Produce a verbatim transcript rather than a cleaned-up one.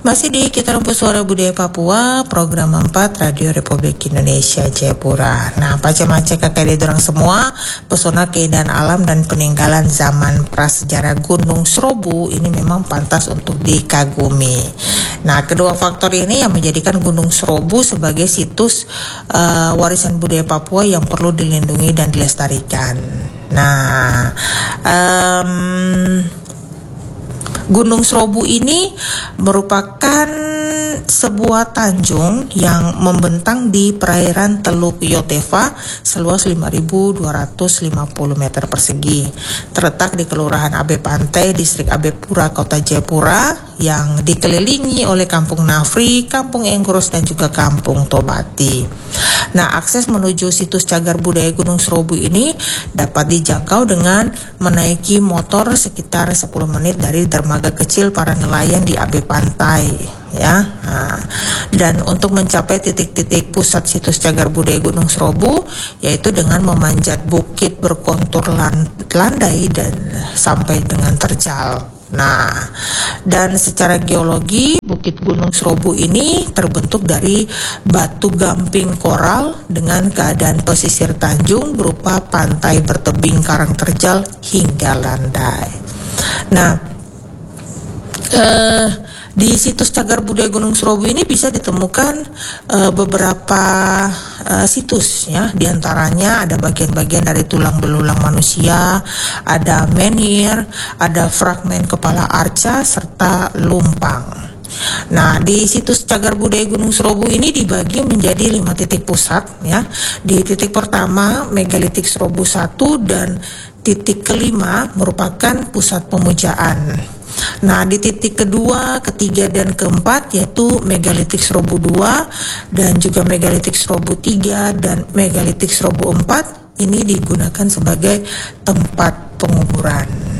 Masih di Kita Rumput Suara Budaya Papua, program empat Radio Republik Indonesia Jayapura. Nah, paca-maca kakak dorang semua, pesona keindahan alam dan peninggalan zaman prasejarah Gunung Serobu ini memang pantas untuk dikagumi. Nah, kedua faktor ini yang menjadikan Gunung Serobu sebagai situs uh, warisan budaya Papua yang perlu dilindungi dan dilestarikan. Nah, um, Gunung Serobu ini merupakan sebuah tanjung yang membentang di perairan Teluk Yotefa seluas lima ribu dua ratus lima puluh meter persegi. Terletak di Kelurahan Abe Pantai, Distrik Abe Pura, Kota Jayapura, yang dikelilingi oleh Kampung Nafri, Kampung Engkuros, dan juga Kampung Tobati. Nah, akses menuju situs cagar budaya Gunung Serobu ini dapat dijangkau dengan menaiki motor sekitar sepuluh menit dari dermaga kecil para nelayan di Abe Pantai, ya. Nah, dan untuk mencapai titik-titik pusat situs cagar budaya Gunung Serobu, yaitu dengan memanjat bukit berkontur landai dan sampai dengan terjal. Nah, dan secara geologi Bukit Gunung Serobu ini terbentuk dari batu gamping koral dengan keadaan pesisir tanjung berupa pantai bertebing karang terjal hingga landai. Nah, eh, di situs cagar budaya Gunung Serobu ini bisa ditemukan uh, beberapa uh, situs, ya. Di antaranya ada bagian-bagian dari tulang belulang manusia, ada menhir, ada fragmen kepala arca serta lumpang. Nah, di situs cagar budaya Gunung Serobu ini dibagi menjadi lima titik pusat, ya. Di titik pertama megalitik Serobu satu dan titik kelima merupakan pusat pemujaan. Nah, di titik kedua, ketiga, dan keempat yaitu megalitik Serobu dua dan juga megalitik Serobu tiga dan megalitik Serobu empat ini digunakan sebagai tempat penguburan.